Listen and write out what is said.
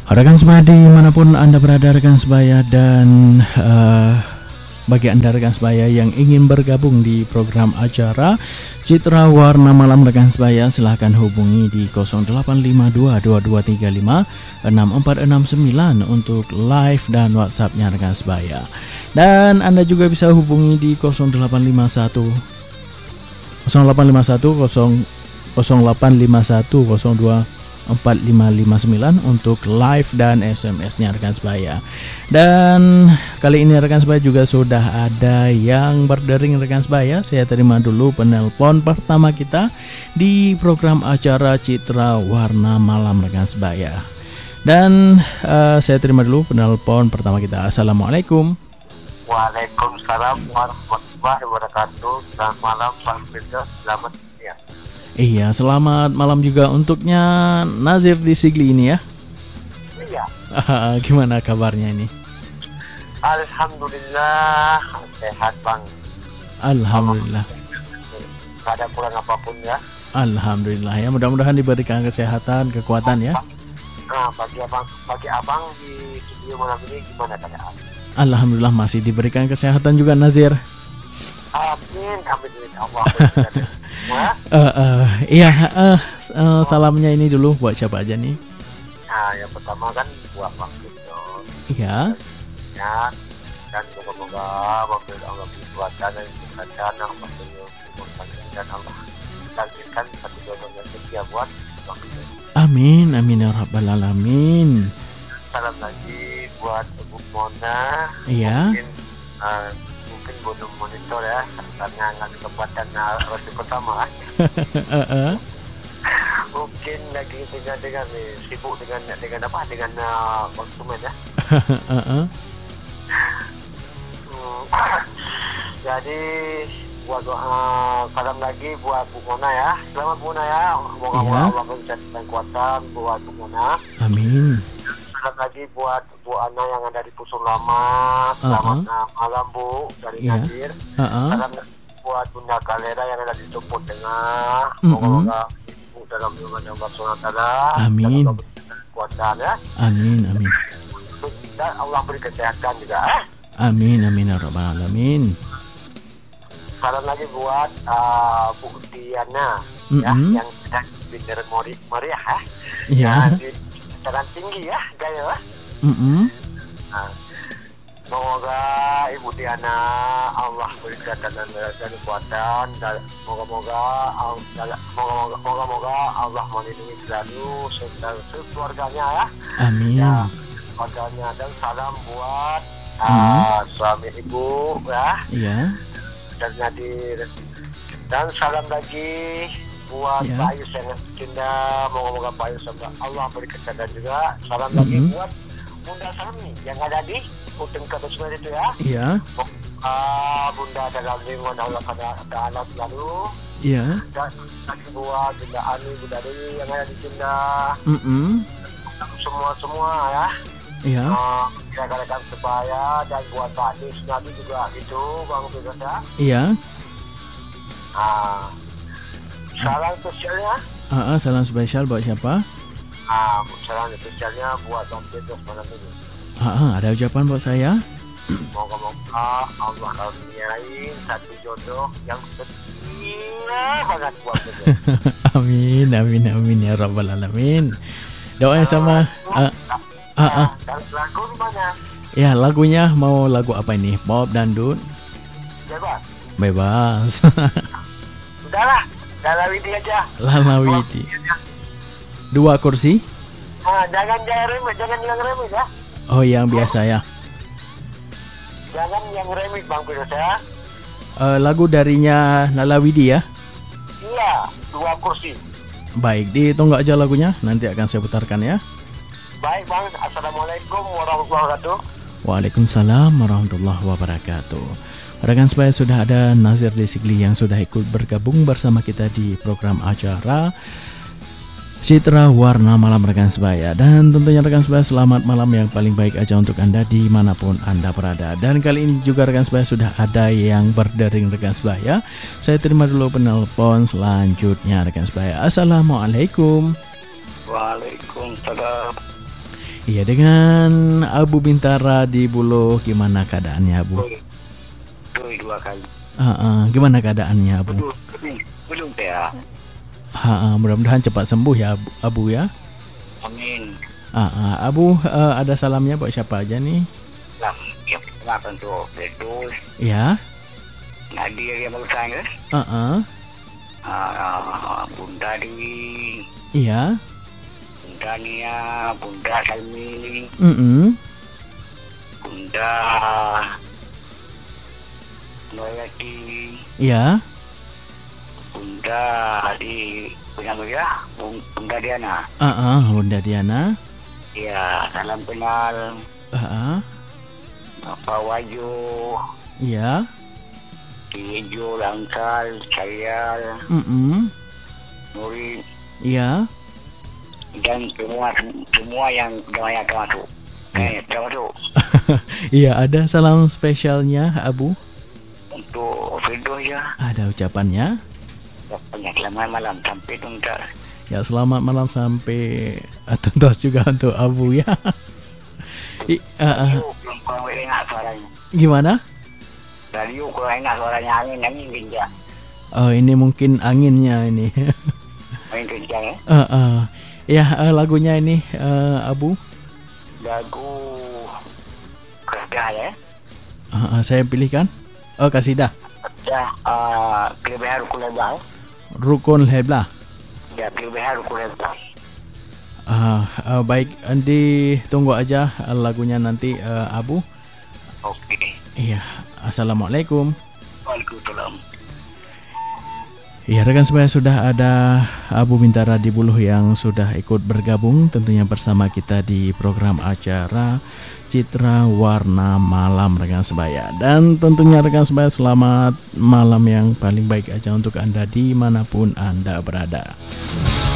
Rekan sebaya dimanapun Anda berada rekan sebaya, dan bagi Anda rekan sebaya yang ingin bergabung di program acara Citra Warna Malam rekan sebaya, silahkan hubungi di 0852-2235-6469 untuk live dan WhatsAppnya rekan sebaya. Dan Anda juga bisa hubungi di 0851 4559 untuk live dan SMS-nya rekan sebaya. Dan kali ini rekan sebaya juga sudah ada yang berdering rekan sebaya. Saya terima dulu penelpon pertama kita di program acara Citra Warna Malam rekan sebaya. Dan saya terima dulu penelpon pertama kita. Assalamualaikum. Waalaikumsalam warahmatullahi wabarakatuh. Selamat malam Pak Firdaus, selamat siang. Iya, selamat malam juga untuknya Nazir di Sigli ini ya. Iya. Gimana kabarnya ini? Alhamdulillah sehat Bang. Alhamdulillah. Tidak ada kurang apapun ya. Alhamdulillah ya, mudah-mudahan diberikan kesehatan, kekuatan ya. Nah, bagi abang di studio malam ini gimana keadaan? Alhamdulillah masih diberikan kesehatan juga Nazir. Amin, amin Allah. Salamnya ini dulu buat siapa aja nih? Nah, yang pertama kan buat Bang Firdaus. Iya. Ya, dan semoga Bang Firdaus Allah berkuatan dan kesehatan, Allah berkuatan dan Allah takdirkan satu jodoh yang setia buat Bang Firdaus. Amin, amin ya rabbal alamin. Salam lagi buat Ibu Mona. Iya. Mungkin belum monitor ya, karena nggak kesempatan roti pertama. Mungkin lagi dengan sibuk dengan apa, dengan konsumen ya. Jadi buat salam lagi buat Bu Mona ya. Selamat Bu Mona ya. Semoga Allah berikan kekuatan buat Bu Mona. Amin. Salam lagi buat Bu Ana yang ada di Pusur Lama. Selamat malam Bu dari Nadir. Salam lagi buat Bunda Kalera yang ada di Tumpuk Tengah. Semoga Ibu dalam lindungan Allah SWT. Amin. Kekuatan ya. Amin, amin. Dan Allah beri kesehatan juga. Amin, amin ya rabbal alamin. Salam lagi buat Bu Diana ya, yang sedang di Binderan Meriah ya. Iya. Di dataran tinggi ya, gaya. Semoga Ibu Diana Allah berikan dan kekuatan, dan moga-moga Allah melindungi selalu keluarganya ya. Amin. Ya, keluarganya. Dan salam buat suami Ibu ya. Iya. Dan Nadir. Dan salam lagi buat Pak Ayus yang cinta, moga-moga Pak Ayus Allah beri kesehatan juga. Salam lagi buat Bunda Sami yang ada di Uteng Kabesmen itu ya. Iya. Bunda dalam lindungan Allah Ta'ala selalu. Iya. Dan lagi buat Bunda Ani, Bunda Dewi yang ada di Cinta. Semua ya. Iya. Rekan-rekan sebaya, dan buat Pak Nis Nabi juga gitu Bang Firdaus ya. Iya. Salam spesialnya. Salam spesial buat siapa? Salam spesialnya buat Bang Firdaus malam ini. Ada ucapan buat saya. Moga-moga Allah karuniain satu jodoh yang setia banget buat Firdaus. Amin, amin, amin ya rabbal alamin. Doa sama. Dan lagu mana? Ya, lagunya mau lagu apa ini? Pop, dangdut? Bebas. Bebas. Udahlah, Lala Widi aja. Lala Widi. 2 kursi? Jangan yang remix ya. Oh, yang biasa ya. Jangan yang remix Bang Firdaus ya. Lagu darinya Lala Widi ya? Iya, 2 kursi. Baik, ditunggu aja lagunya, nanti akan saya putarkan ya. Baik Bang, Assalamualaikum warahmatullahi wabarakatuh. Waalaikumsalam warahmatullahi wabarakatuh. Rekan sebaya, sudah ada Nazir Desigli yang sudah ikut bergabung bersama kita di program acara Citra Warna Malam rekan sebaya. Dan tentunya rekan sebaya, selamat malam yang paling baik aja untuk Anda dimanapun Anda berada. Dan kali ini juga rekan sebaya sudah ada yang berdering rekan sebaya. Saya terima dulu penelpon selanjutnya rekan sebaya. Assalamualaikum. Waalaikumsalam. Iya, dengan Abu Bintara di Buluh, gimana keadaannya Abu? Dua kali. Gimana keadaannya Abu? Belum ya. Mudah-mudahan cepat sembuh ya Abu ya. Amin. Abu, ada salamnya buat siapa aja nih? Lah, yang pertama untuk Ferdus. Ya. Nadia yang baru saya. Bunda Dewi. Iya. Bunda Nia, Bunda Salmi. Bunda Noyati. Iya. Bunda di ya, Bunda Diana. Bunda Diana. Ya, salam kenal. Bapak Wahyu. Iya. Ijo, Langkal, Cayal. Nuri. Iya. Dan semua yang namanya termasuk. Termasuk. Iya, ada salam spesialnya Abu. Untuk Firdaus ya. Ada ucapannya. Selamat malam sampai tuntas. Ya, selamat malam sampai tuntas juga untuk Abu ya. Belum kurang enak suaranya. Gimana? Radio kurang enak suaranya, angin kencang. Oh, ini mungkin anginnya ini. Angin kencang ya. Ya, lagunya ini Abu. Lagu Kasidah ya. Saya pilihkan. Kasidah. Ya, Kelebihan Rukun Lebah. Rukun Lebah. Ya, Kelebihan Rukun Lebah. Baik, Andi tunggu aja lagunya nanti Abu. Oke. Iya, assalamualaikum. Waalaikumsalam. Ya, rekan sebaya, sudah ada Abu Bintara di Buluh yang sudah ikut bergabung tentunya bersama kita di program acara Citra Warna Malam rekan sebaya. Dan tentunya rekan sebaya, selamat malam yang paling baik aja untuk Anda dimanapun Anda berada.